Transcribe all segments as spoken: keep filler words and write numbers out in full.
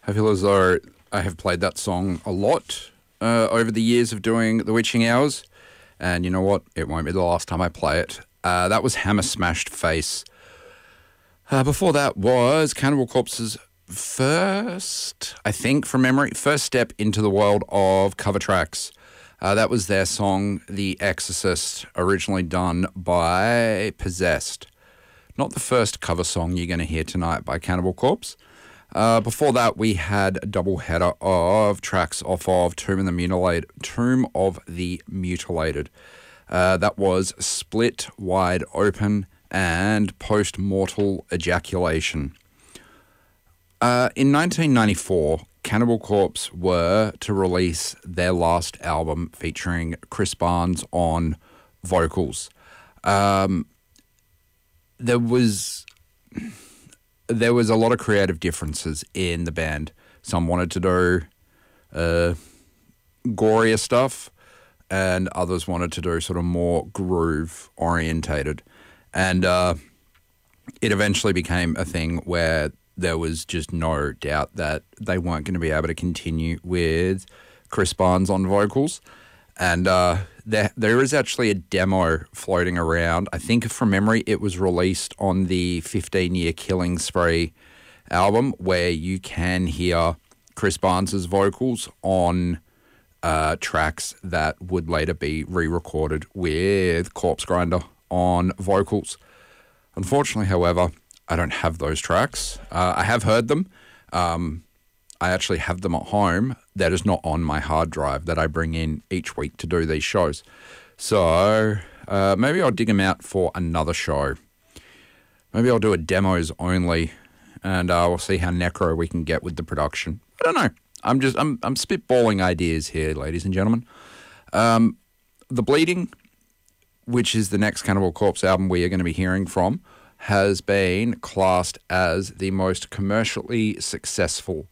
I feel as though I have played that song a lot uh, over the years of doing the Witching Hours. And you know what? It won't be the last time I play it. Uh, that was Hammer Smashed Face. Uh, before that was Cannibal Corpse's first, I think from memory, first step into the world of cover tracks. Uh, that was their song, The Exorcist, originally done by Possessed. Not the first cover song you're going to hear tonight by Cannibal Corpse. Uh, before that, we had a double header of tracks off of Tomb of the Mutilated. Tomb of the Mutilated. Uh, that was Split Wide Open and Post-Mortal Ejaculation. Uh, in nineteen ninety-four, Cannibal Corpse were to release their last album featuring Chris Barnes on vocals. Um, there was... There was a lot of creative differences in the band. Some wanted to do uh, gorier stuff, and others wanted to do sort of more groove orientated. And uh, it eventually became a thing where there was just no doubt that they weren't going to be able to continue with Chris Barnes on vocals. And uh, there there is actually a demo floating around. I think from memory it was released on the fifteen-year Killing Spree album, where you can hear Chris Barnes' vocals on uh, tracks that would later be re-recorded with Corpse Grinder on vocals. Unfortunately, however, I don't have those tracks. Uh, I have heard them. Um, I actually have them at home. That is not on my hard drive that I bring in each week to do these shows. So uh, maybe I'll dig them out for another show. Maybe I'll do a demos only, and uh, we'll see how necro we can get with the production. I don't know. I'm just I'm I'm spitballing ideas here, ladies and gentlemen. Um, The Bleeding, which is the next Cannibal Corpse album we are going to be hearing from, has been classed as the most commercially successful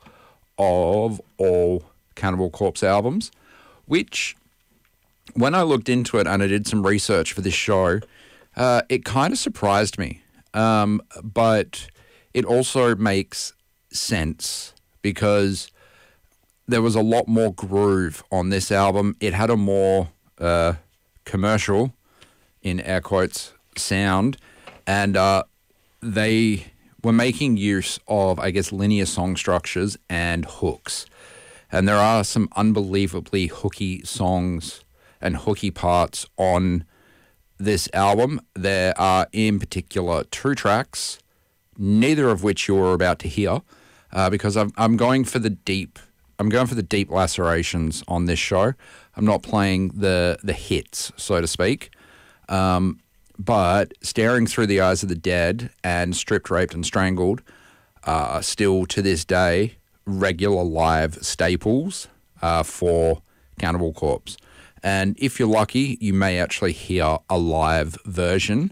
of all Cannibal Corpse albums, which, when I looked into it and I did some research for this show, uh, it kind of surprised me. Um, but it also makes sense because there was a lot more groove on this album. It had a more uh, commercial, in air quotes, sound, and uh, they were making use of, I guess, linear song structures and hooks. And there are some unbelievably hooky songs and hooky parts on this album. There are, in particular, two tracks, neither of which you're about to hear, uh, because I'm I'm going for the deep. I'm going for the deep lacerations on this show. I'm not playing the the hits, so to speak. Um, But Staring Through the Eyes of the Dead and Stripped, Raped and Strangled are still to this day regular live staples uh, for Cannibal Corpse. And if you're lucky, you may actually hear a live version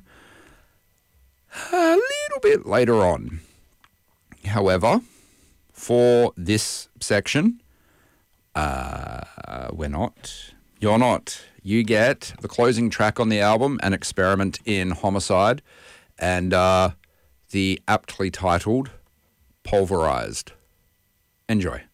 a little bit later on. However, for this section, uh, we're not, you're not. You get the closing track on the album, An Experiment in Homicide, and uh, the aptly titled Pulverized. Enjoy.